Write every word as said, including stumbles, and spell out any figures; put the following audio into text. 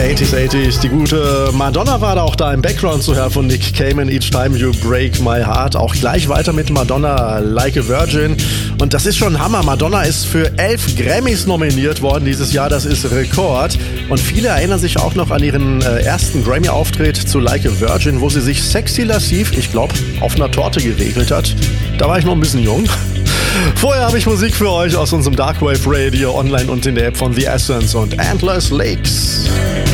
achtziger, achtziger. Die gute Madonna war da auch da im Background zu hören von Nick Cayman. Each Time You Break My Heart. Auch gleich weiter mit Madonna, Like a Virgin. Und das ist schon Hammer. Madonna ist für elf Grammys nominiert worden dieses Jahr. Das ist Rekord. Und viele erinnern sich auch noch an ihren äh, ersten Grammy-Auftritt zu Like a Virgin, wo sie sich sexy lassiv, ich glaube, auf einer Torte geregelt hat. Da war ich noch ein bisschen jung. Vorher habe ich Musik für euch aus unserem Darkwave Radio online und in der App von The Essence und Endless Lakes.